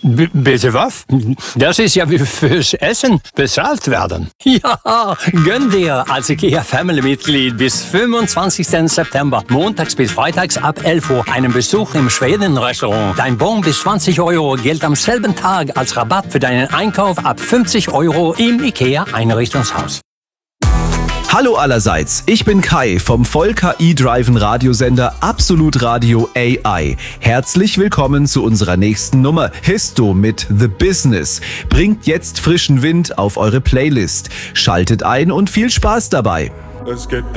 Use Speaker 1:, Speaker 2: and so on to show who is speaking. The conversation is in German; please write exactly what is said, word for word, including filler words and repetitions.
Speaker 1: B- bitte was? Das ist ja wie fürs Essen bezahlt werden. Ja, gönn dir als IKEA Family-Mitglied bis fünfundzwanzigsten September, montags bis freitags ab elf Uhr, einen Besuch im Schweden-Restaurant. Dein Bon bis zwanzig Euro gilt am selben Tag als Rabatt für deinen Einkauf ab fünfzig Euro im IKEA-Einrichtungshaus.
Speaker 2: Hallo allerseits, ich bin Kai vom voll K I-driven Radiosender Absolut Radio A I. Herzlich willkommen zu unserer nächsten Nummer. Histo mit The Business bringt jetzt frischen Wind auf eure Playlist. Schaltet ein und viel Spaß dabei.
Speaker 3: Es geht